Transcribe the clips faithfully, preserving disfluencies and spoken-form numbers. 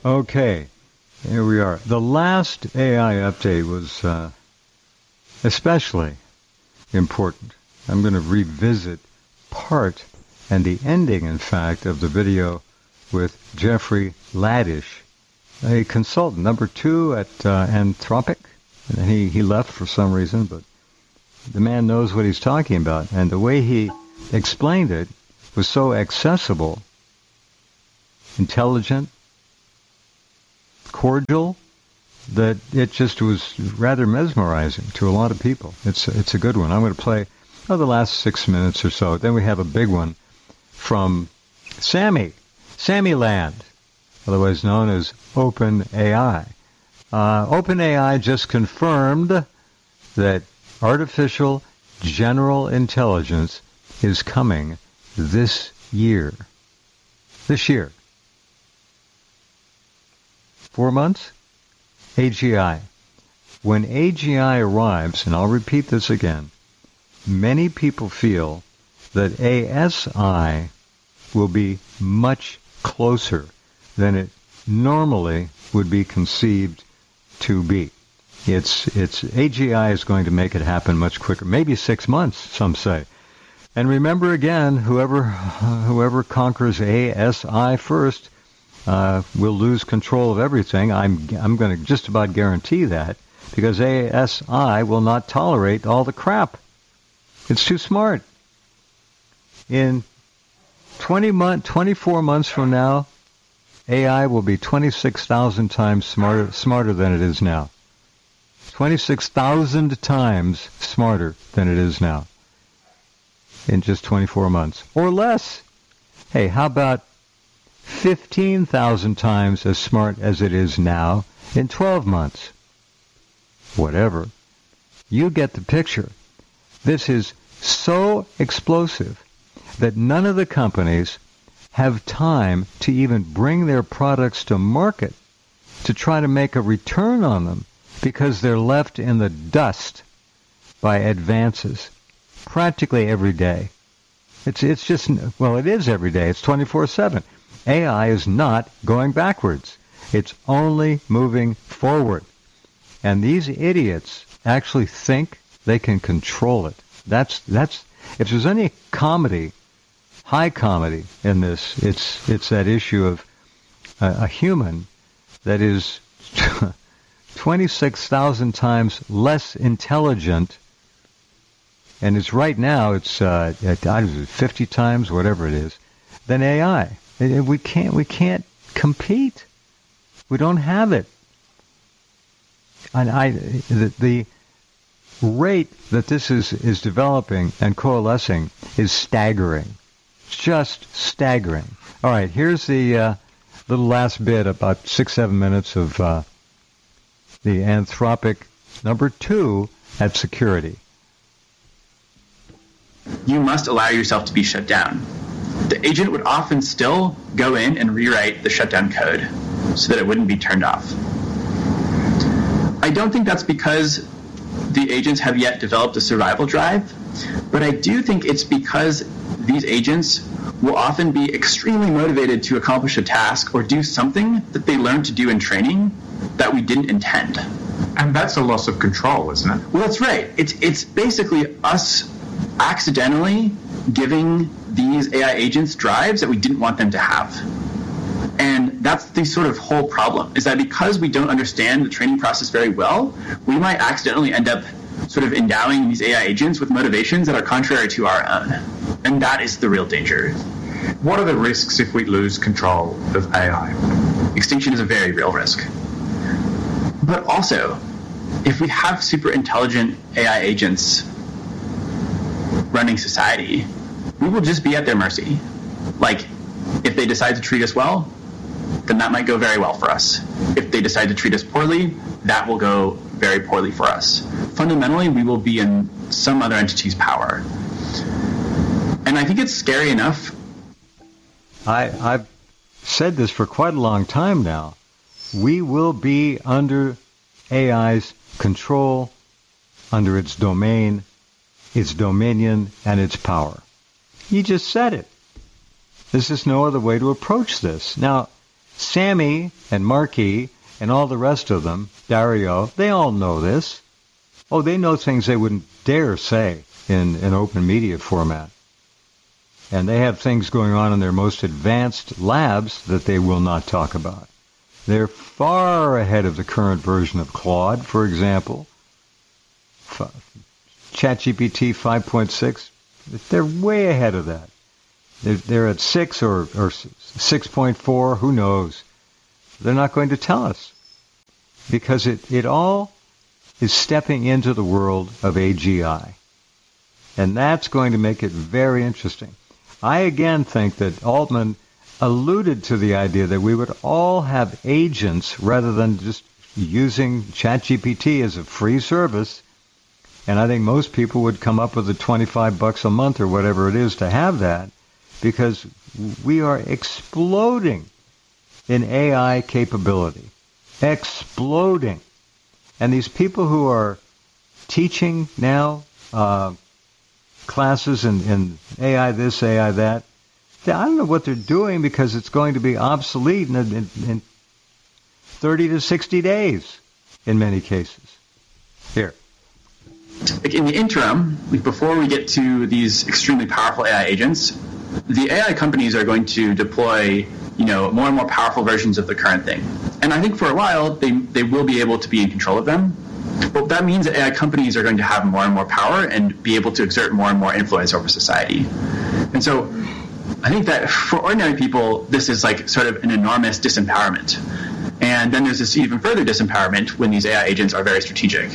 Okay, here we are. The last A I update was uh, especially important. I'm going to revisit part and the ending, in fact, of the video with Jeffrey Ladish, a consultant, number two at uh, Anthropic. And he, he left for some reason, but the man knows what he's talking about. And the way he explained it was so accessible, intelligent, cordial, that it just was rather mesmerizing to a lot of people. It's it's a good one. I'm going to play oh, the last six minutes or so. Then we have a big one from Sammy, Sammy Land, otherwise known as OpenAI. Uh, OpenAI just confirmed that artificial general intelligence is coming this year. This year. Four months? A G I. When A G I arrives, and I'll repeat this again, many people feel that A S I will be much closer than it normally would be conceived to be. It's it's A G I is going to make it happen much quicker, maybe six months, some say. And remember again, whoever whoever conquers A S I first uh, will lose control of everything. I'm I'm going to just about guarantee that, because A S I will not tolerate all the crap. It's too smart. In twenty month, twenty-four months from now, A I will be twenty-six thousand times smarter smarter than it is now. twenty-six thousand times smarter than it is now in just twenty-four months. Or less. Hey, how about fifteen thousand times as smart as it is now in twelve months? Whatever. You get the picture. This is so explosive that none of the companies have time to even bring their products to market to try to make a return on them, because they're left in the dust by advances practically every day. It's it's just, well, it is every day. It's twenty-four seven. A I is not going backwards. It's only moving forward. And these idiots actually think they can control it. That's that's if there's any comedy, high comedy in this, it's it's that issue of a, a human that is twenty-six thousand times less intelligent, and it's right now, it's uh, at, I don't know, fifty times, whatever it is, than A I. It, we can't, we can't compete. We don't have it. And I, the, the rate that this is, is developing and coalescing is staggering. Just staggering. All right, here's the uh, little last bit, about six, seven minutes of uh, the Anthropic number two at security. You must allow yourself to be shut down. The agent would often still go in and rewrite the shutdown code so that it wouldn't be turned off. I don't think that's because the agents have yet developed a survival drive, but I do think it's because these agents will often be extremely motivated to accomplish a task or do something that they learned to do in training that we didn't intend. And that's a loss of control, isn't it? Well, that's right. It's it's basically us accidentally giving these A I agents drives that we didn't want them to have. And that's the sort of whole problem, is that because we don't understand the training process very well, we might accidentally end up sort of endowing these A I agents with motivations that are contrary to our own. And that is the real danger. What are the risks if we lose control of A I? Extinction is a very real risk. But also, if we have super intelligent A I agents running society, we will just be at their mercy. Like, if they decide to treat us well, then that might go very well for us. If they decide to treat us poorly, that will go very poorly for us. Fundamentally, we will be in some other entity's power. And I think it's scary enough. I, I've said this for quite a long time now. We will be under A I's control, under its domain, its dominion, and its power. You just said it. There's just no other way to approach this. Now, Sammy and Marky and all the rest of them, Dario, they all know this. Oh, they know things they wouldn't dare say in an open media format. And they have things going on in their most advanced labs that they will not talk about. They're far ahead of the current version of Claude, for example. ChatGPT five point six, they're way ahead of that. They're, they're at six or, or six point four, who knows. They're not going to tell us. Because it, it all is stepping into the world of A G I. And that's going to make it very interesting. I again think that Altman alluded to the idea that we would all have agents rather than just using ChatGPT as a free service. And I think most people would come up with the twenty-five bucks a month or whatever it is to have that, because we are exploding in A I capability. Exploding. And these people who are teaching now uh, classes in, in A I this, A I that, I don't know what they're doing, because it's going to be obsolete in, in, in thirty to sixty days in many cases. Here. Like in the interim, like before we get to these extremely powerful A I agents, the A I companies are going to deploy, you know, more and more powerful versions of the current thing. And I think for a while, they, they will be able to be in control of them. But that means that A I companies are going to have more and more power and be able to exert more and more influence over society. And so I think that for ordinary people, this is like sort of an enormous disempowerment. And then there's this even further disempowerment when these A I agents are very strategic.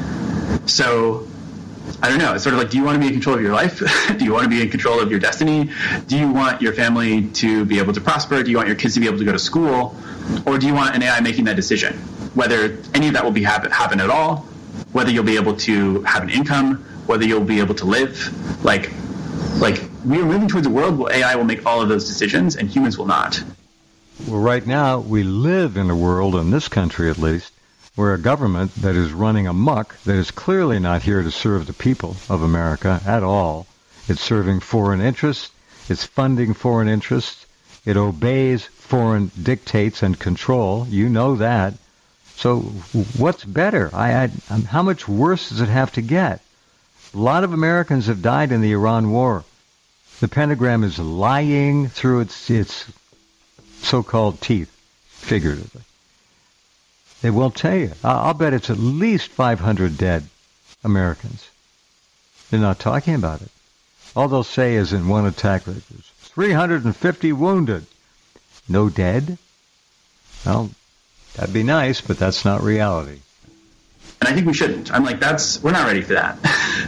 So I don't know. It's sort of like, do you want to be in control of your life? Do you want to be in control of your destiny? Do you want your family to be able to prosper? Do you want your kids to be able to go to school? Or do you want an A I making that decision? Whether any of that will be happen, happen at all, whether you'll be able to have an income, whether you'll be able to live. Like, like we are moving towards a world where A I will make all of those decisions and humans will not. Well, right now, we live in a world, in this country at least, where a government that is running amok, that is clearly not here to serve the people of America at all. It's serving foreign interests. It's funding foreign interests. It obeys foreign dictates and control. You know that. So what's better? I, I, how much worse does it have to get? A lot of Americans have died in the Iran war. The Pentagram is lying through its, its so-called teeth, figuratively. They won't tell you. I'll bet it's at least five hundred dead Americans. They're not talking about it. All they'll say is in one attack, there's three hundred fifty wounded. No dead? Well, that'd be nice, but that's not reality. And I think we shouldn't. I'm like, that's, we're not ready for that.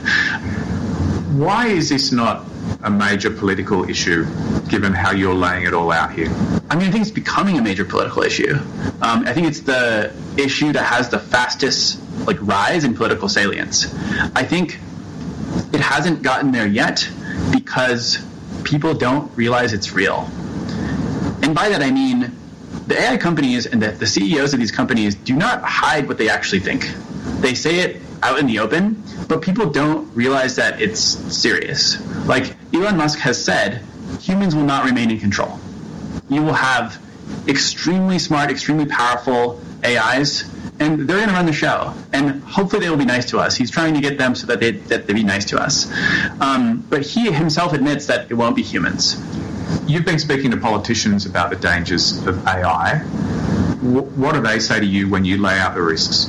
Why is this not a major political issue, given how you're laying it all out here? I mean, I think it's becoming a major political issue. Um, I think it's the issue that has the fastest like rise in political salience. I think it hasn't gotten there yet because people don't realize it's real. And by that I mean the A I companies and the, the C E Os of these companies do not hide what they actually think. They say it out in the open, but people don't realize that it's serious. Like Elon Musk has said, humans will not remain in control. You will have extremely smart, extremely powerful A Is, and they're going to run the show. And hopefully they will be nice to us. He's trying to get them so that they that they be nice to us. Um, but he himself admits that it won't be humans. You've been speaking to politicians about the dangers of A I. W- what do they say to you when you lay out the risks?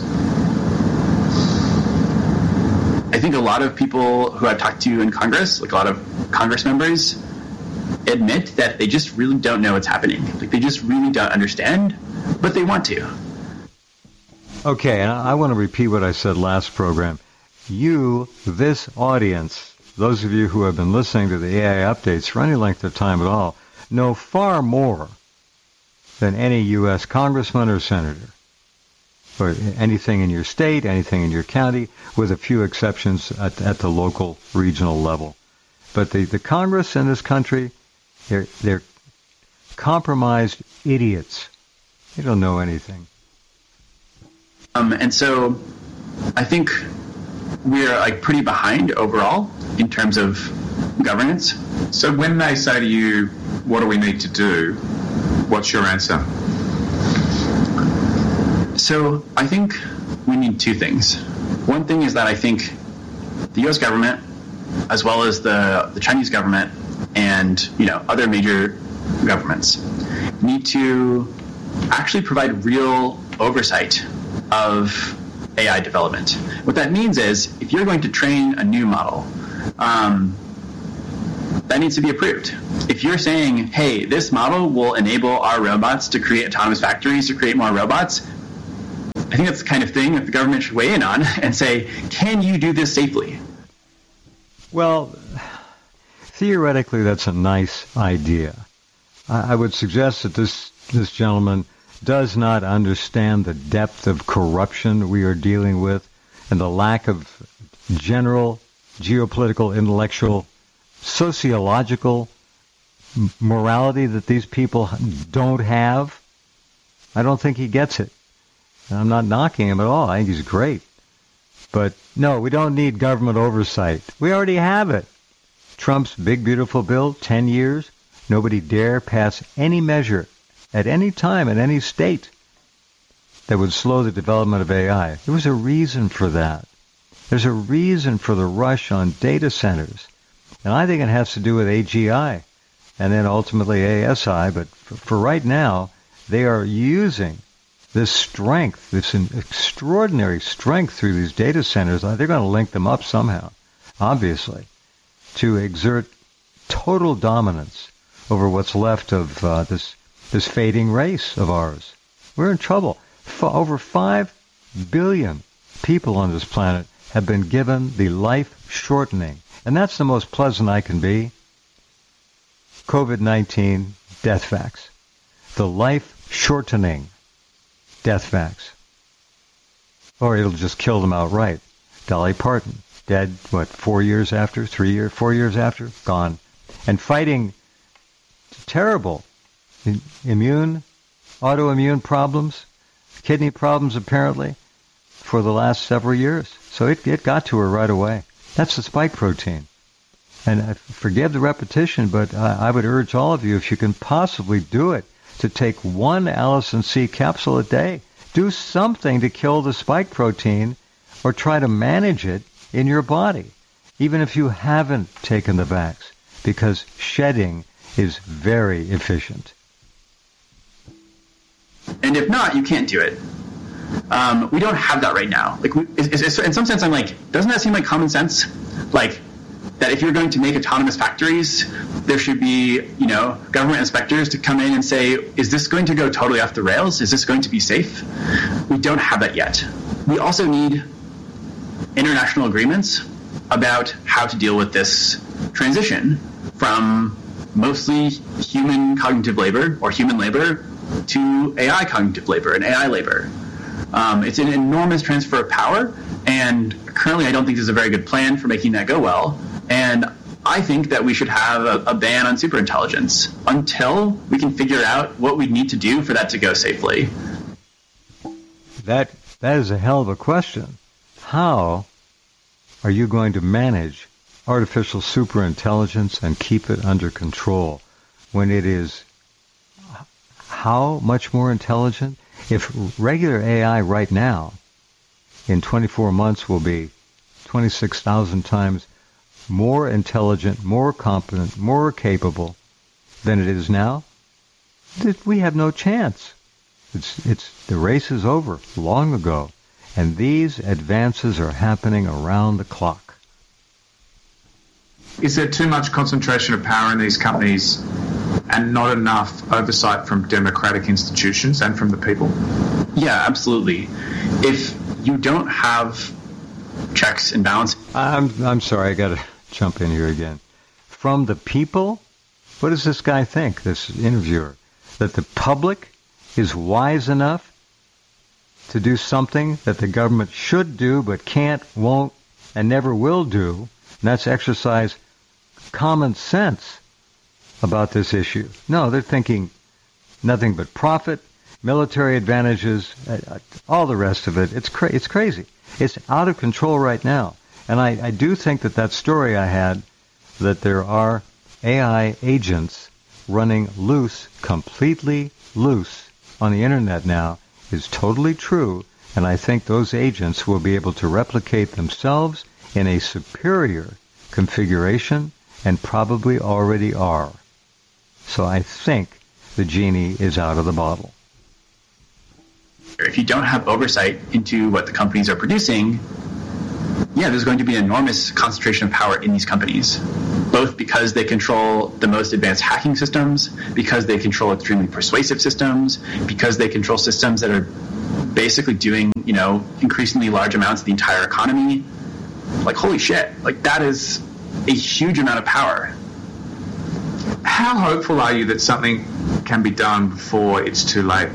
I think a lot of people who I've talked to in Congress, like a lot of Congress members, admit that they just really don't know what's happening. Like they just really don't understand, but they want to. Okay, and I want to repeat what I said last program. You, this audience, those of you who have been listening to the A I updates for any length of time at all, know far more than any U S congressman or senator, or anything in your state, anything in your county, with a few exceptions at, at the local, regional level. But the, the Congress in this country, they're, they're compromised idiots. They don't know anything. Um, and so I think we're like pretty behind overall in terms of governance. So when they say to you, what do we need to do, what's your answer? So I think we need two things. One thing is that I think the U S government, as well as the, the Chinese government and, you know, other major governments, need to actually provide real oversight of A I development. What that means is, if you're going to train a new model, um, that needs to be approved. If you're saying, hey, this model will enable our robots to create autonomous factories, to create more robots, I think that's the kind of thing that the government should weigh in on and say, can you do this safely? Well, theoretically, that's a nice idea. I, I would suggest that this, this gentleman does not understand the depth of corruption we are dealing with and the lack of general geopolitical, intellectual, sociological morality that these people don't have. I don't think he gets it. And I'm not knocking him at all. I think he's great. But no, we don't need government oversight. We already have it. Trump's big, beautiful bill, ten years. Nobody dare pass any measure at any time in any state that would slow the development of A I. There was a reason for that. There's a reason for the rush on data centers. And I think it has to do with A G I and then ultimately A S I. But for, for right now, they are using this strength, this extraordinary strength through these data centers. They're going to link them up somehow, obviously, to exert total dominance over what's left of uh, this this fading race of ours. We're in trouble. For over five billion people on this planet have been given the life-shortening, and that's the most pleasant I can be, COVID nineteen death facts. The life-shortening death facts. Or it'll just kill them outright. Dolly Parton, dead, what, four years after, three years, four years after, gone. And fighting terrible immune, autoimmune problems, kidney problems apparently, for the last several years. So it, it got to her right away. That's the spike protein. And I forgive the repetition, but I, I would urge all of you, if you can possibly do it, to take one Allison C capsule a day. Do something to kill the spike protein or try to manage it in your body, even if you haven't taken the vax, because shedding is very efficient. And if not, you can't do it. Um, we don't have that right now. Like, we, it's, it's, in some sense, I'm like, doesn't that seem like common sense? Like, that if you're going to make autonomous factories, there should be, you know, government inspectors to come in and say, is this going to go totally off the rails? Is this going to be safe? We don't have that yet. We also need international agreements about how to deal with this transition from mostly human cognitive labor or human labor to A I cognitive labor and A I labor. Um, it's an enormous transfer of power, and currently I don't think there's a very good plan for making that go well. And I think that we should have a, a ban on superintelligence until we can figure out what we need to do for that to go safely. That that is a hell of a question. How are you going to manage artificial superintelligence and keep it under control when it is how much more intelligent? If regular A I right now in twenty-four months will be twenty-six thousand times more intelligent, more competent, more capable than it is now, we have no chance. It's, it's, the race is over long ago, and these advances are happening around the clock. Is there too much concentration of power in these companies and not enough oversight from democratic institutions and from the people? Yeah, absolutely. If you don't have checks and balances... I'm, I'm sorry, I got to jump in here again. From the people? What does this guy think, this interviewer? That the public is wise enough to do something that the government should do but can't, won't, and never will do, and that's exercise common sense about this issue. No, they're thinking nothing but profit, military advantages, all the rest of it. It's cra- it's crazy. It's out of control right now. And I, I do think that that story I had, that there are A I agents running loose, completely loose on the internet now, is totally true, and I think those agents will be able to replicate themselves in a superior configuration and probably already are. So I think the genie is out of the bottle. If you don't have oversight into what the companies are producing, yeah, there's going to be an enormous concentration of power in these companies, both because they control the most advanced hacking systems, because they control extremely persuasive systems, because they control systems that are basically doing, you know, increasingly large amounts of the entire economy. Like, holy shit, like that is a huge amount of power. How hopeful are you that something can be done before it's too late?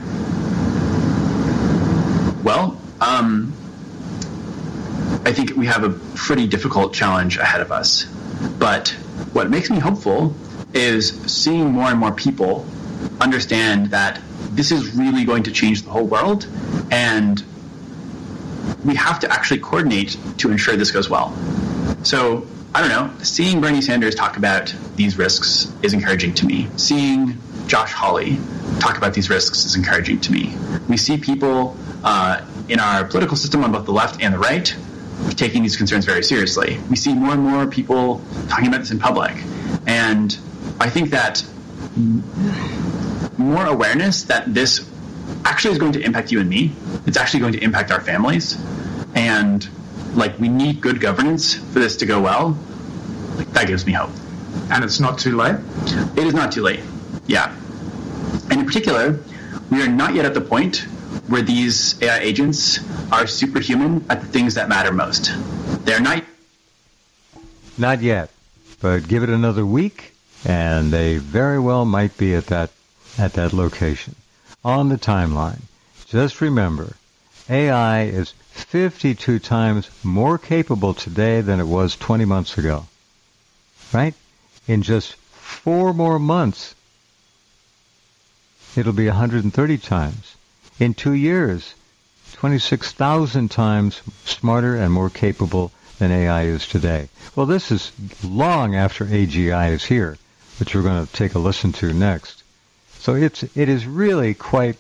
Well, um, I think we have a pretty difficult challenge ahead of us. But what makes me hopeful is seeing more and more people understand that this is really going to change the whole world, and we have to actually coordinate to ensure this goes well. So, I don't know, seeing Bernie Sanders talk about these risks is encouraging to me. Seeing Josh Hawley talk about these risks is encouraging to me. We see people uh, in our political system on both the left and the right taking these concerns very seriously. We see more and more people talking about this in public. And I think that more awareness that this actually is going to impact you and me, it's actually going to impact our families, and like we need good governance for this to go well, like that gives me hope. And it's not too late? It is not too late, yeah. And in particular, we are not yet at the point where these A I agents are superhuman at the things that matter most. They're not... Not yet, but give it another week, and they very well might be at that at that location. On the timeline, just remember, A I is fifty-two times more capable today than it was twenty months ago. Right? In just four more months, it'll be one hundred thirty times. In two years, twenty-six thousand times smarter and more capable than A I is today. Well, this is long after A G I is here, which we're going to take a listen to next. So it's it is really quite,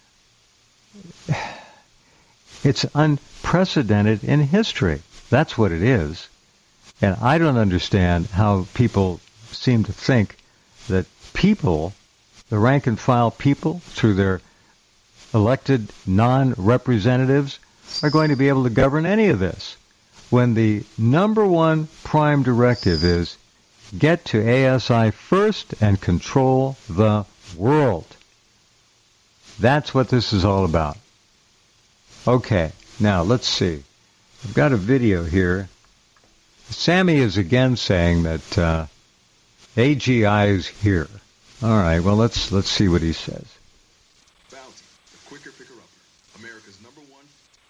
it's unprecedented in history. That's what it is. And I don't understand how people seem to think that people, the rank and file people, through their elected non-representatives, are going to be able to govern any of this, when the number one prime directive is get to A S I first and control the world. That's what this is all about. Okay, now let's see. I've got a video here. Sammy is again saying that uh, A G I is here. All right, well, let's let's see what he says. Bounty, the quicker picker-upper, America's number one.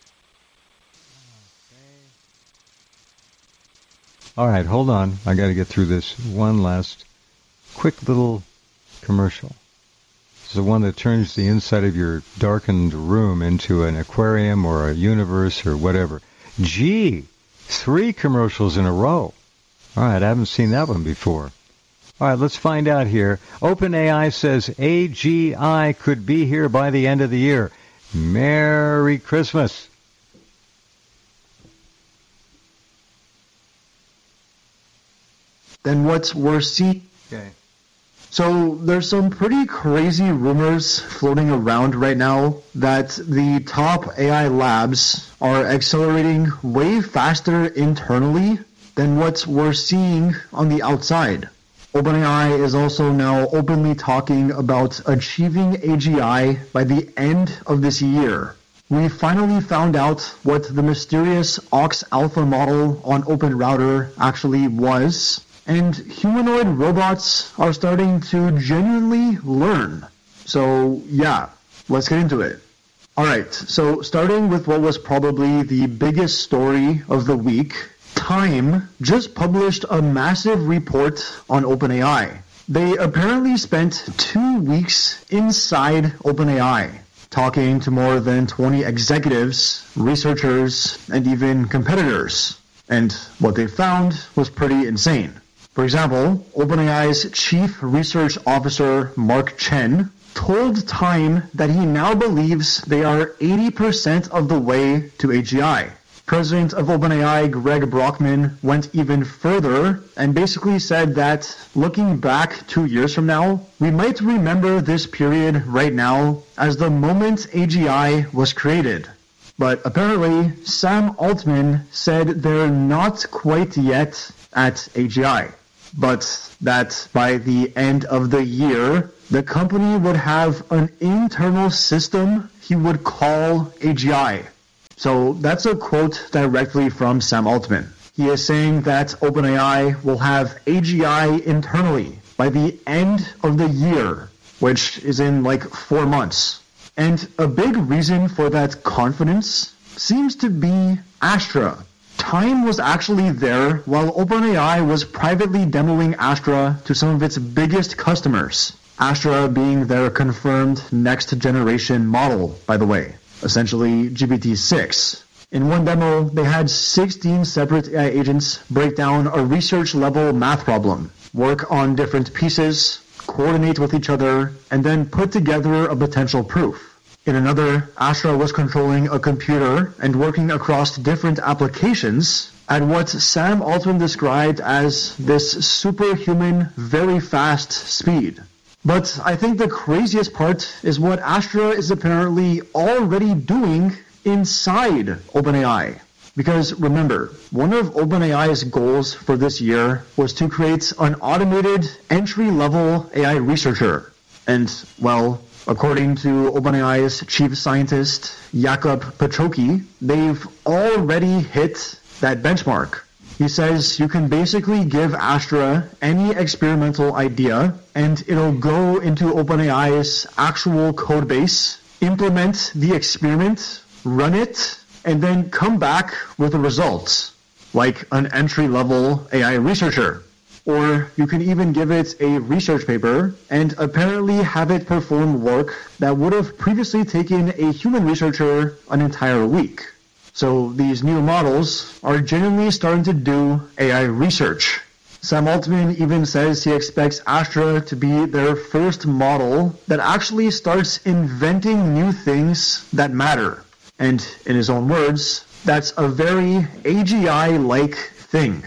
All right, hold on. I got to get through this one last quick little commercial. This is the one that turns the inside of your darkened room into an aquarium or a universe or whatever. Gee, three commercials in a row. All right, I haven't seen that one before. All right, let's find out here. OpenAI says A G I could be here by the end of the year. Merry Christmas. Then what's we're seeing? Okay. So there's some pretty crazy rumors floating around right now that the top A I labs are accelerating way faster internally than what we're seeing on the outside. OpenAI is also now openly talking about achieving A G I by the end of this year. We finally found out what the mysterious Ox Alpha model on OpenRouter actually was, and humanoid robots are starting to genuinely learn. So yeah, let's get into it. Alright, so starting with what was probably the biggest story of the week, Time just published a massive report on OpenAI. They apparently spent two weeks inside OpenAI, talking to more than twenty executives, researchers, and even competitors. And what they found was pretty insane. For example, OpenAI's Chief Research Officer Mark Chen told Time that he now believes they are eighty percent of the way to A G I. President of OpenAI, Greg Brockman, went even further and basically said that looking back two years from now, we might remember this period right now as the moment A G I was created. But apparently, Sam Altman said they're not quite yet at A G I, but that by the end of the year, the company would have an internal system he would call A G I. So that's a quote directly from Sam Altman. He is saying that OpenAI will have A G I internally by the end of the year, which is in like four months. And a big reason for that confidence seems to be Astra. Time was actually there while OpenAI was privately demoing Astra to some of its biggest customers. Astra being their confirmed next generation model, by the way. Essentially G P T six. In one demo, they had sixteen separate A I agents break down a research-level math problem, work on different pieces, coordinate with each other, and then put together a potential proof. In another, Astra was controlling a computer and working across different applications at what Sam Altman described as this superhuman, very fast speed. But I think the craziest part is what Astra is apparently already doing inside OpenAI. Because remember, one of OpenAI's goals for this year was to create an automated entry-level A I researcher. And, well, according to OpenAI's chief scientist, Jakub Petroki, they've already hit that benchmark. He says you can basically give Astra any experimental idea and it'll go into OpenAI's actual code base, implement the experiment, run it, and then come back with the results, like an entry-level A I researcher. Or you can even give it a research paper and apparently have it perform work that would have previously taken a human researcher an entire week. So these new models are genuinely starting to do A I research. Sam Altman even says he expects Astra to be their first model that actually starts inventing new things that matter. And in his own words, that's a very A G I-like thing.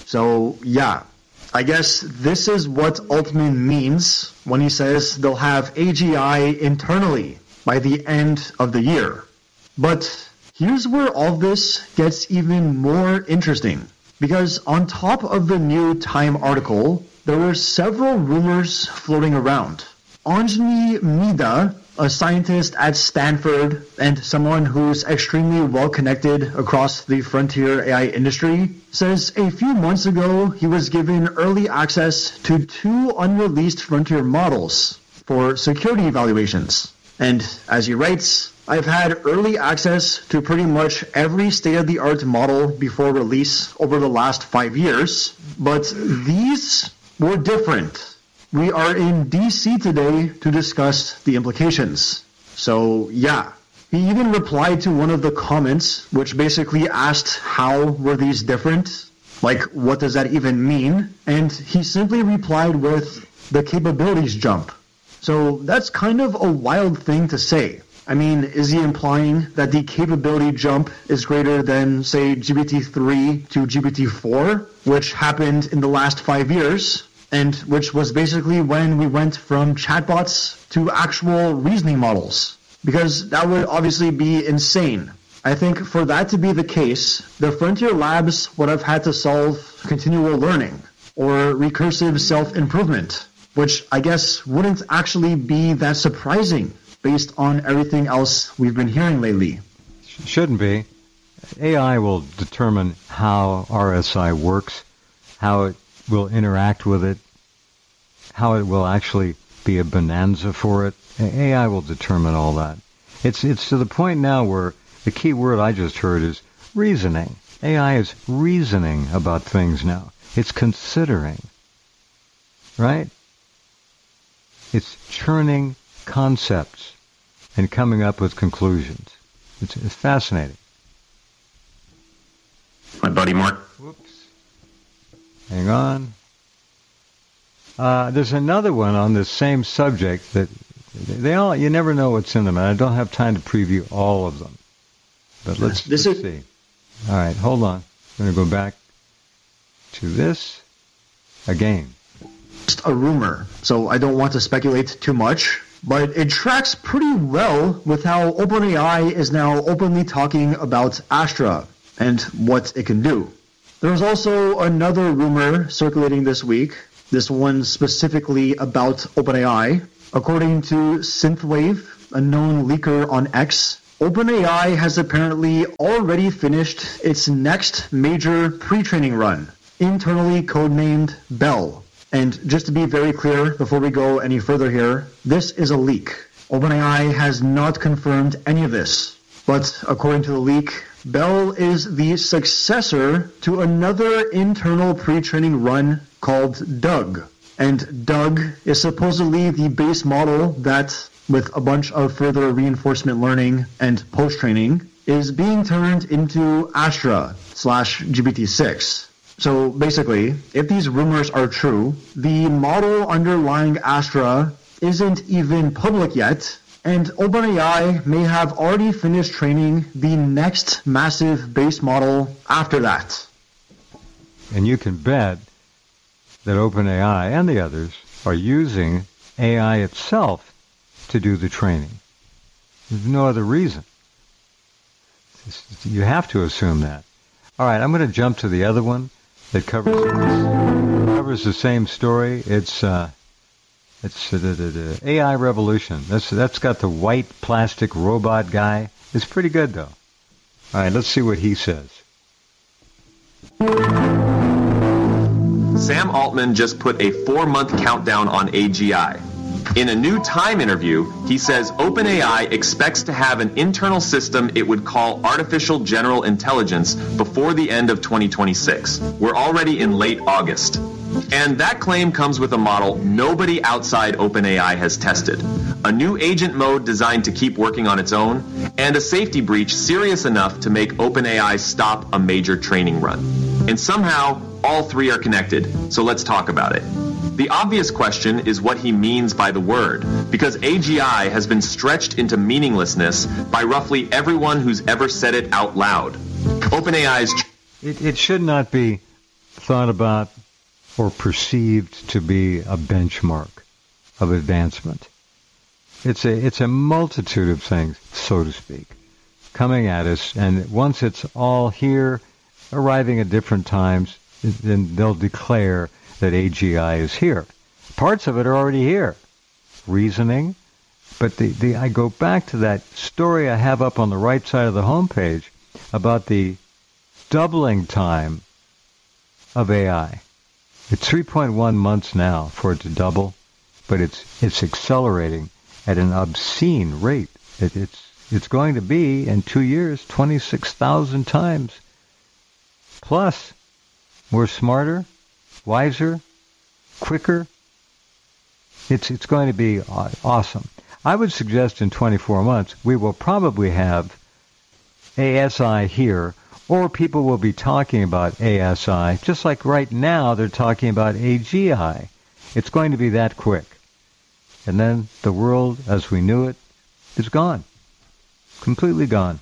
So yeah, I guess this is what Altman means when he says they'll have A G I internally by the end of the year. But here's where all this gets even more interesting, because on top of the new Time article, there were several rumors floating around. Anjali Mida, a scientist at Stanford and someone who's extremely well connected across the frontier A I industry, says a few months ago he was given early access to two unreleased frontier models for security evaluations. And as he writes, I've had early access to pretty much every state-of-the-art model before release over the last five years, but these were different. We are in D C today to discuss the implications. So yeah, he even replied to one of the comments, which basically asked how were these different? Like, what does that even mean? And he simply replied with, the capabilities jump. So that's kind of a wild thing to say. I mean, is he implying that the capability jump is greater than, say, G P T three to G P T four, which happened in the last five years, and which was basically when we went from chatbots to actual reasoning models? Because that would obviously be insane. I think for that to be the case, the frontier labs would have had to solve continual learning or recursive self-improvement, which I guess wouldn't actually be that surprising based on everything else we've been hearing lately. Shouldn't be. A I will determine how R S I works, how it will interact with it, how it will actually be a bonanza for it. A I will determine all that. It's it's to the point now where the key word I just heard is reasoning. A I is reasoning about things now. It's considering, right? It's churning concepts and coming up with conclusions. It's, it's fascinating. My buddy Mark. Whoops. Hang on. Uh, there's another one on this same subject that They all, you never know what's in them, and I don't have time to preview all of them. But let's, This let's is- see. All right, hold on. I'm going to go back to this again. Just a rumor, so I don't want to speculate too much, but it tracks pretty well with how OpenAI is now openly talking about Astra and what it can do. There's also another rumor circulating this week, this one specifically about OpenAI. According to Synthwave, a known leaker on X, OpenAI has apparently already finished its next major pre-training run, internally codenamed Bell. And just to be very clear before we go any further here, this is a leak. OpenAI has not confirmed any of this. But according to the leak, Bell is the successor to another internal pre-training run called Doug. And Doug is supposedly the base model that, with a bunch of further reinforcement learning and post-training, is being turned into Astra slash G P T six. So basically, if these rumors are true, the model underlying Astra isn't even public yet, and OpenAI may have already finished training the next massive base model after that. And you can bet that OpenAI and the others are using A I itself to do the training. There's no other reason. You have to assume that. All right, I'm going to jump to the other one that covers covers the same story. It's uh, it's uh, the, the, the A I revolution. That's that's got the white plastic robot guy. It's pretty good though. All right, let's see what he says. Sam Altman just put a four-month countdown on A G I. In a new Time interview, he says OpenAI expects to have an internal system it would call artificial general intelligence before the end of twenty twenty-six. We're already in late August. And that claim comes with a model nobody outside OpenAI has tested. A new agent mode designed to keep working on its own, and a safety breach serious enough to make OpenAI stop a major training run. And somehow, all three are connected, so let's talk about it. The obvious question is what he means by the word, because A G I has been stretched into meaninglessness by roughly everyone who's ever said it out loud. OpenAI's... It, it should not be thought about or perceived to be a benchmark of advancement. It's a it's a multitude of things, so to speak, coming at us, and once it's all here, arriving at different times, then they'll declare that A G I is here. Parts of it are already here. Reasoning. But the, the I go back to that story I have up on the right side of the homepage about the doubling time of A I. It's three point one months now for it to double, but it's it's accelerating at an obscene rate. It, it's it's going to be, in two years, twenty-six thousand times. Plus, we're smarter, wiser, quicker. It's it's going to be awesome. I would suggest in twenty-four months we will probably have A S I here, or people will be talking about A S I, just like right now they're talking about A G I. It's going to be that quick. And then the world as we knew it is gone. Completely gone.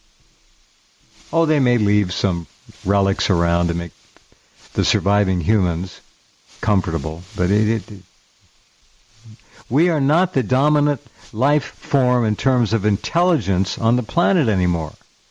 Oh, they may leave some relics around to make the surviving humans comfortable, but it, it, we are not the dominant life form in terms of intelligence on the planet anymore.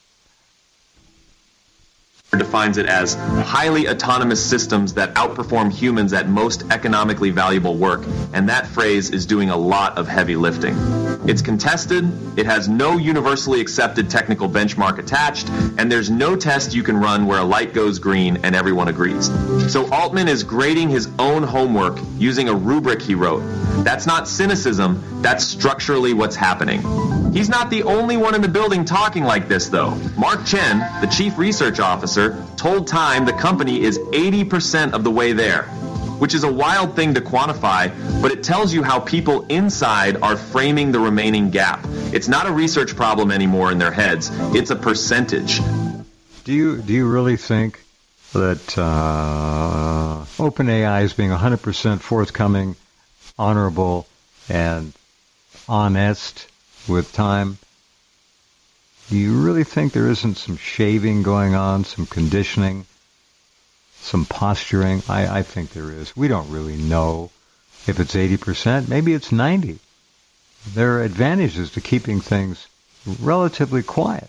Defines it as highly autonomous systems that outperform humans at most economically valuable work, and that phrase is doing a lot of heavy lifting. It's contested, it has no universally accepted technical benchmark attached, and there's no test you can run where a light goes green and everyone agrees. So Altman is grading his own homework using a rubric he wrote. That's not cynicism, that's structurally what's happening. He's not the only one in the building talking like this, though. Mark Chen, the chief research officer, told Time the company is eighty percent of the way there, which is a wild thing to quantify, but it tells you how people inside are framing the remaining gap. It's not a research problem anymore in their heads. It's a percentage. Do you do you really think that uh, OpenAI is being one hundred percent forthcoming, honorable, and honest with time. Do you really think there isn't some shaving going on, some conditioning, some posturing? I, I think there is. We don't really know if it's eighty percent. Maybe it's ninety. There are advantages to keeping things relatively quiet.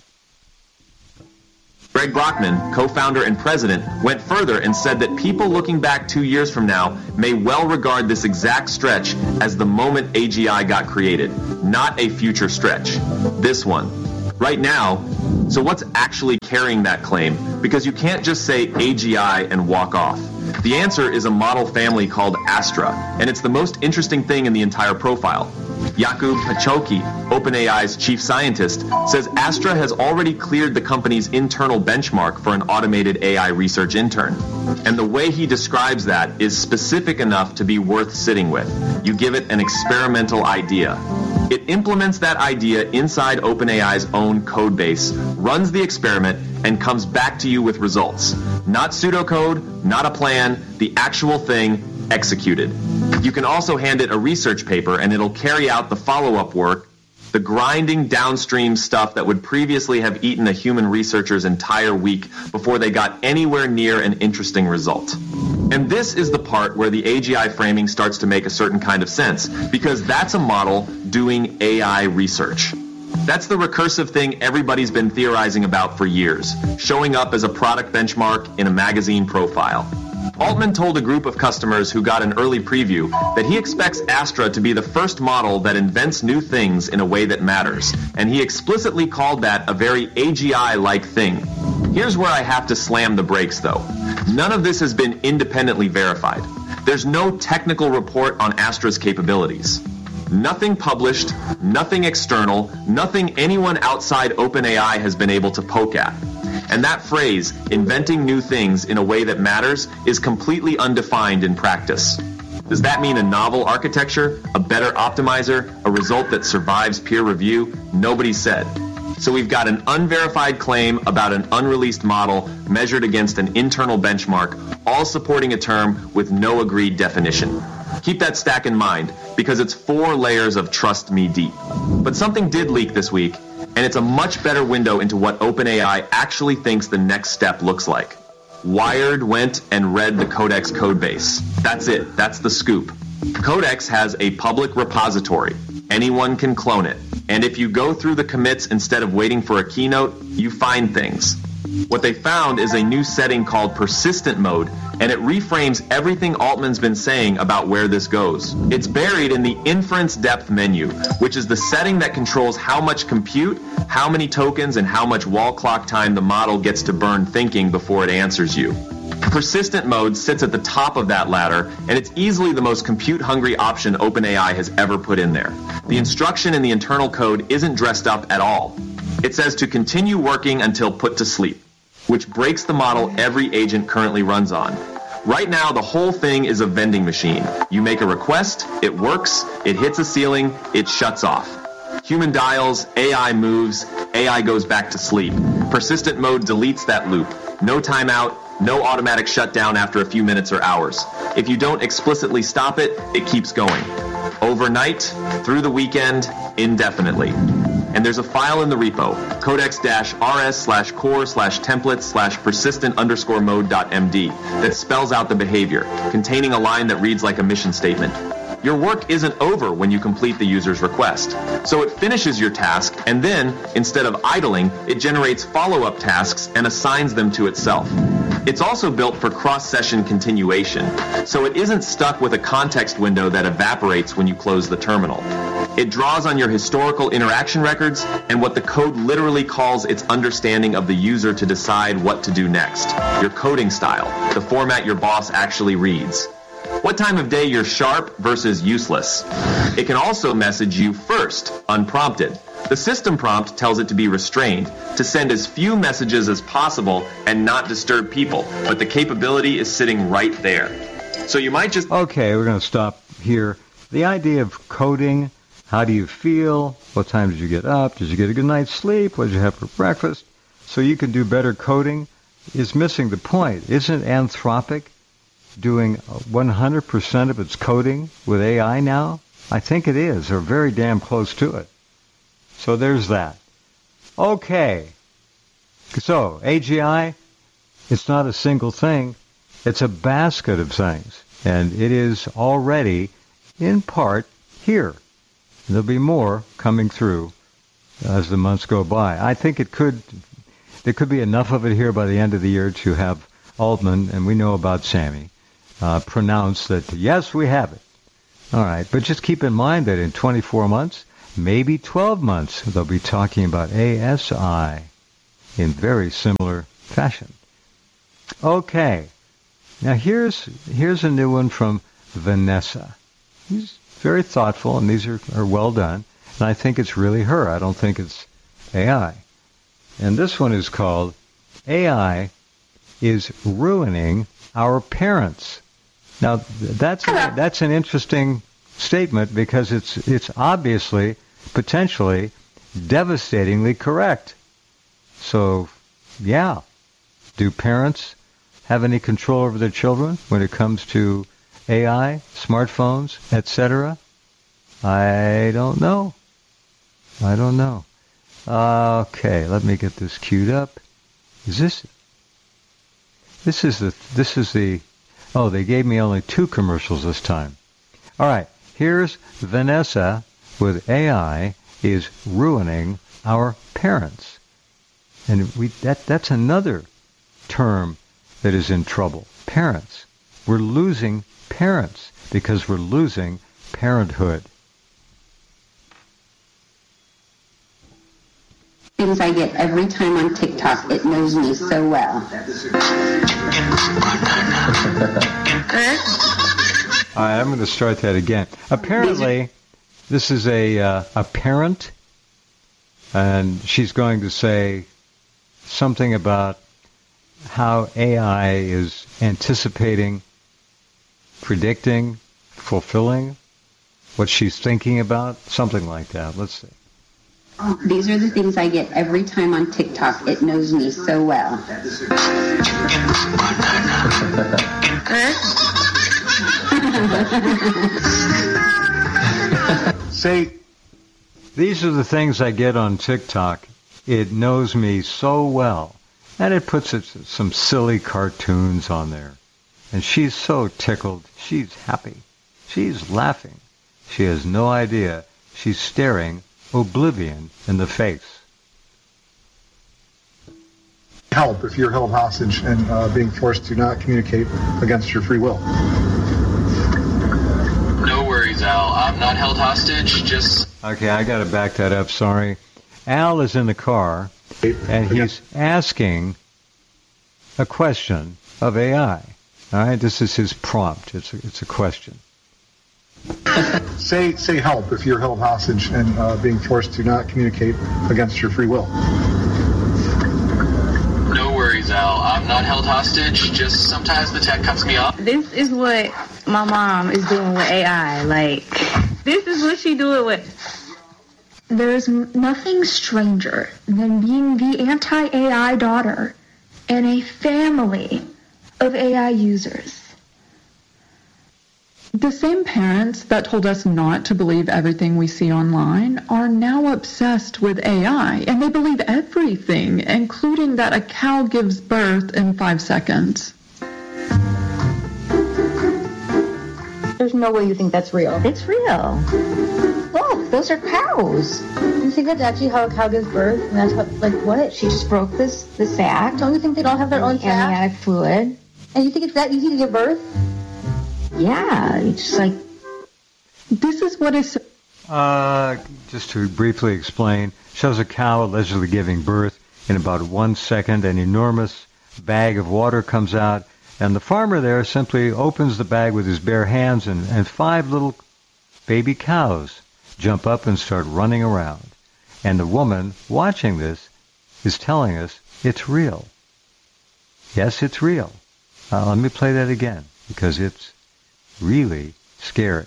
Greg Brockman, co-founder and president, went further and said that people looking back two years from now may well regard this exact stretch as the moment A G I got created, not a future stretch. This one. Right now, so what's actually carrying that claim? Because you can't just say A G I and walk off. The answer is a model family called Astra, and it's the most interesting thing in the entire profile. Jakub Pachoki, OpenAI's chief scientist, says Astra has already cleared the company's internal benchmark for an automated A I research intern. And the way he describes that is specific enough to be worth sitting with. You give it an experimental idea. It implements that idea inside OpenAI's own code base, runs the experiment, and comes back to you with results. Not pseudocode, not a plan, the actual thing executed. You can also hand it a research paper and it'll carry out the follow-up work, the grinding downstream stuff that would previously have eaten a human researcher's entire week before they got anywhere near an interesting result. And this is the part where the A G I framing starts to make a certain kind of sense, because that's a model doing A I research. That's the recursive thing everybody's been theorizing about for years, showing up as a product benchmark in a magazine profile. Altman told a group of customers who got an early preview that he expects Astra to be the first model that invents new things in a way that matters, and he explicitly called that a very A G I-like thing. Here's where I have to slam the brakes, though. None of this has been independently verified. There's no technical report on Astra's capabilities. Nothing published, nothing external, nothing anyone outside OpenAI has been able to poke at. And that phrase, inventing new things in a way that matters, is completely undefined in practice. Does that mean a novel architecture, a better optimizer, a result that survives peer review? Nobody said. So we've got an unverified claim about an unreleased model measured against an internal benchmark, all supporting a term with no agreed definition. Keep that stack in mind, because it's four layers of trust me deep. But something did leak this week, and it's a much better window into what OpenAI actually thinks the next step looks like. Wired went and read the Codex codebase. That's it. That's the scoop. Codex has a public repository. Anyone can clone it. And if you go through the commits instead of waiting for a keynote, you find things. What they found is a new setting called persistent mode, and it reframes everything Altman's been saying about where this goes. It's buried in the inference depth menu, which is the setting that controls how much compute, how many tokens, and how much wall clock time the model gets to burn thinking before it answers you. Persistent mode sits at the top of that ladder, and it's easily the most compute-hungry option OpenAI has ever put in there. The instruction in the internal code isn't dressed up at all. It says to continue working until put to sleep, which breaks the model every agent currently runs on. Right now, the whole thing is a vending machine. You make a request, it works, it hits a ceiling, it shuts off. Human dials, A I moves, A I goes back to sleep. Persistent mode deletes that loop. No timeout, no automatic shutdown after a few minutes or hours. If you don't explicitly stop it, it keeps going. Overnight, through the weekend, indefinitely. And there's a file in the repo, codex-rs slash core slash templates slash persistent underscore mode dot md, that spells out the behavior, containing a line that reads like a mission statement. Your work isn't over when you complete the user's request. So it finishes your task, and then, instead of idling, it generates follow-up tasks and assigns them to itself. It's also built for cross-session continuation, so it isn't stuck with a context window that evaporates when you close the terminal. It draws on your historical interaction records and what the code literally calls its understanding of the user to decide what to do next. Your coding style, the format your boss actually reads. What time of day you're sharp versus useless. It can also message you first, unprompted. The system prompt tells it to be restrained, to send as few messages as possible and not disturb people, but the capability is sitting right there. So you might just... Okay, we're going to stop here. The idea of coding, how do you feel? What time did you get up? Did you get a good night's sleep? What did you have for breakfast? So you can do better coding is missing the point. Isn't Anthropic doing one hundred percent of its coding with A I now? I think it is, or very damn close to it. So there's that. Okay. So, A G I, it's not a single thing. It's a basket of things. And it is already, in part, here. There'll be more coming through as the months go by. I think it could, there could be enough of it here by the end of the year to have Altman, and we know about Sammy, uh, pronounce that, yes, we have it. All right, but just keep in mind that in twenty-four months, maybe twelve months, they'll be talking about A S I in very similar fashion. Okay, now here's here's a new one from Vanessa. He's very thoughtful, and these are, are well done. And I think it's really her. I don't think it's A I. And this one is called A I is Ruining Our Parents. Now, that's a, that's an interesting statement because it's it's obviously, potentially, devastatingly correct. So, yeah. Do parents have any control over their children when it comes to A I, smartphones, et cetera? I don't know. I don't know. Uh, okay, let me get this queued up. Is this? This is the. This is the. Oh, they gave me only two commercials this time. All right, here's Vanessa with A I is ruining our parents, and we that that's another term that is in trouble. Parents. We're losing parents because we're losing parenthood. Things I get every time on TikTok. It knows me so well. All right, I'm going to start that again. Apparently, this is a uh, a parent, and she's going to say something about how A I is anticipating, predicting, fulfilling what she's thinking about, something like that. Let's see. These are the things I get every time on TikTok. It knows me so well. Say, these are the things I get on TikTok. It knows me so well. And it puts it, some silly cartoons on there. And she's so tickled. She's happy. She's laughing. She has no idea. She's staring oblivion in the face. Help if you're held hostage and uh, being forced to not communicate against your free will. No worries, Al. I'm not held hostage, just... Okay, I got to back that up, sorry. Al is in the car, and he's asking a question of A I. All right, this is his prompt. It's a, it's a question. Say say help if you're held hostage and uh, being forced to not communicate against your free will. No worries, Al. I'm not held hostage, just sometimes the tech cuts me off. This is what my mom is doing with A I. Like, this is what she doing with... There's nothing stranger than being the anti-A I daughter in a family of A I users. The same parents that told us not to believe everything we see online are now obsessed with A I, and they believe everything, including that a cow gives birth in five seconds. There's no way you think that's real. It's real. Look, those are cows. You think that's actually how a cow gives birth? And that's how, like, what? She just broke this the sac. Don't you think they don't have their own sac? Amniotic fluid. And you think it's that easy to give birth? Yeah, it's just like... This is what is... Uh, just to briefly explain, shows a cow allegedly giving birth. In about one second, an enormous bag of water comes out, and the farmer there simply opens the bag with his bare hands, and, and five little baby cows jump up and start running around. And the woman watching this is telling us it's real. Yes, it's real. Uh, let me play that again, because it's really scary.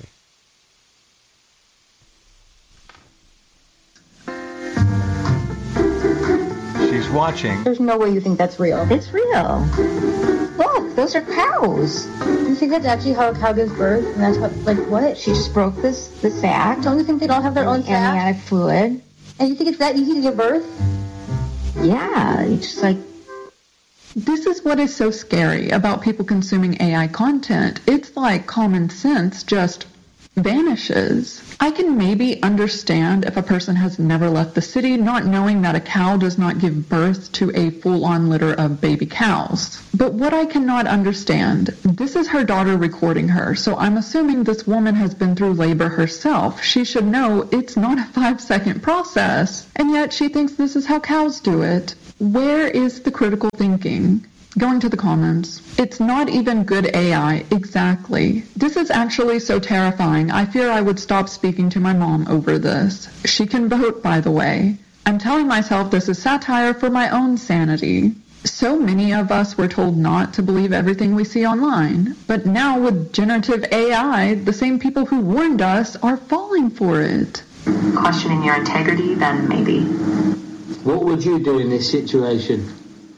She's watching. There's no way you think that's real. It's real. Look, those are cows. You think that's actually how a cow gives birth? And that's how, like, what? She just broke this, the sac? Don't you think they all have their own sac? Amniotic fluid. And you think it's that easy to give birth? Yeah, you just like... This is what is so scary about people consuming A I content. It's like common sense just vanishes. I can maybe understand if a person has never left the city, not knowing that a cow does not give birth to a full-on litter of baby cows. But what I cannot understand, this is her daughter recording her, so I'm assuming this woman has been through labor herself. She should know it's not a five-second process, and yet she thinks this is how cows do it. Where is the critical thinking? Going to the comments. It's not even good A I. Exactly. This is actually so terrifying. I fear I would stop speaking to my mom over this. She can vote, by the way. I'm telling myself this is satire for my own sanity. So many of us were told not to believe everything we see online. But now with generative A I, the same people who warned us are falling for it. Questioning your integrity, then maybe. What would you do in this situation?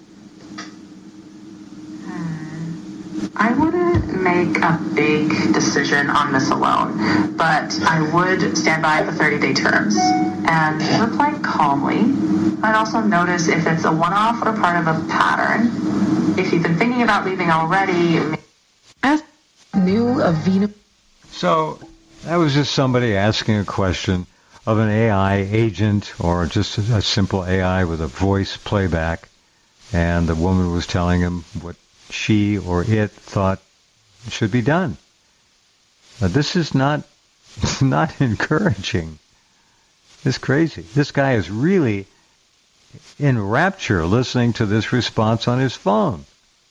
I wouldn't make a big decision on this alone, but I would stand by the thirty-day terms and reply calmly. I'd also notice if it's a one-off or part of a pattern. If you've been thinking about leaving already... Ask new Avena. So that was just somebody asking a question of an A I agent or just a simple A I with a voice playback, and the woman was telling him what she or it thought should be done. Now, this is not not encouraging. It's crazy. This guy is really in rapture listening to this response on his phone.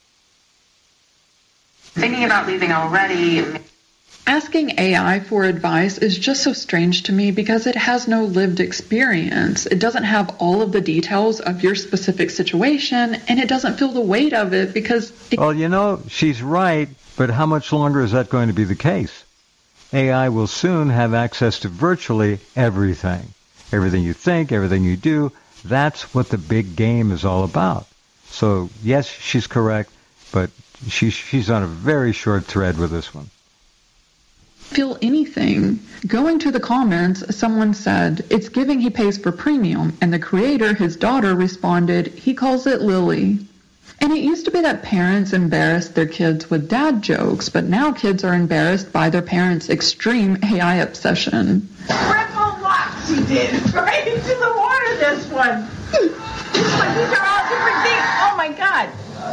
Thinking about leaving already. Asking A I for advice is just so strange to me because it has no lived experience. It doesn't have all of the details of your specific situation, and it doesn't feel the weight of it because... It well, you know, she's right, but how much longer is that going to be the case? A I will soon have access to virtually everything. Everything you think, everything you do, that's what the big game is all about. So, yes, she's correct, but she, she's on a very short thread with this one. Feel anything. Going to the comments, someone said, it's giving he pays for premium, and the creator, his daughter, responded, he calls it Lily. And it used to be that parents embarrassed their kids with dad jokes, but now kids are embarrassed by their parents' extreme A I obsession. Triple lock she did, right into the water, this one. This one, these are all different things. Oh my God.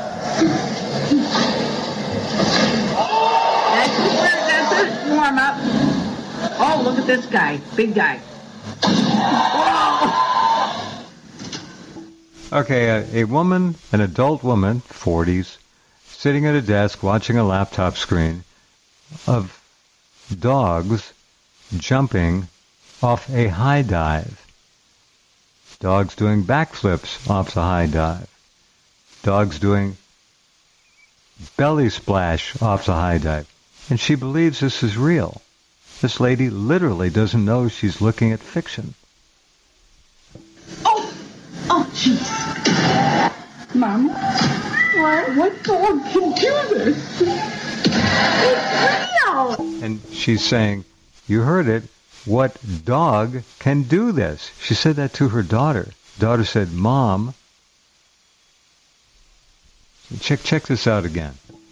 That's it, that's it, warm up. Oh, look at this guy, big guy. Whoa. Okay, a, a woman, an adult woman, forties, sitting at a desk watching a laptop screen of dogs jumping off a high dive. Dogs doing backflips off the high dive. Dogs doing belly splash off the high dive. And she believes this is real. This lady literally doesn't know she's looking at fiction. Oh, oh, jeez. Mom, what? What dog can do this? It's real. And she's saying, you heard it, what dog can do this? She said that to her daughter. Daughter said, Mom. Check check this out again.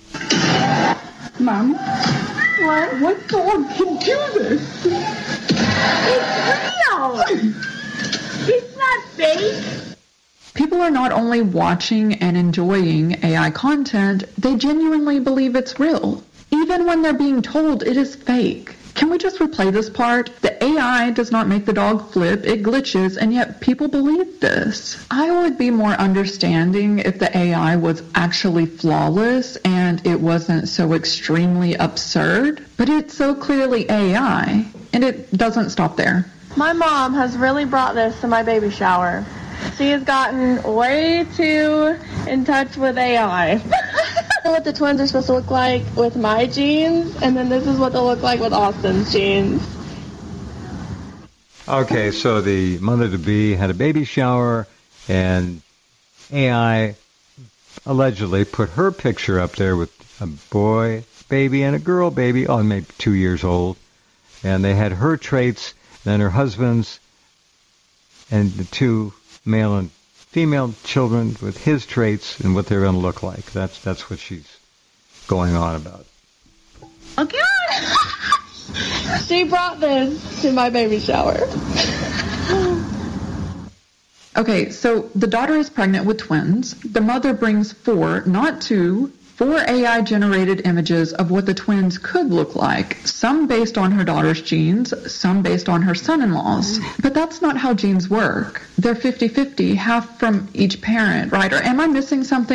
Mom, what? What dog can do this? It's real. It's not fake. People are not only watching and enjoying A I content, they genuinely believe it's real, even when they're being told it is fake. Can we just replay this part? The A I does not make the dog flip, it glitches, and yet people believe this. I would be more understanding if the A I was actually flawless and it wasn't so extremely absurd, but it's so clearly A I, and it doesn't stop there. My mom has really brought this to my baby shower. She has gotten way too in touch with A I. What the twins are supposed to look like with my jeans, and then this is what they'll look like with Austin's jeans. Okay, so the mother-to-be had a baby shower, and A I allegedly put her picture up there with a boy baby and a girl baby, oh, maybe two years old, and they had her traits, then her husband's, and the two male and female children with his traits and what they're going to look like. That's that's what she's going on about. Okay. She brought this to my baby shower. Okay, so the daughter is pregnant with twins. The mother brings four, not two, four A I-generated images of what the twins could look like, some based on her daughter's genes, some based on her son-in-law's. But that's not how genes work. They're fifty-fifty, half from each parent, right? Or am I missing something?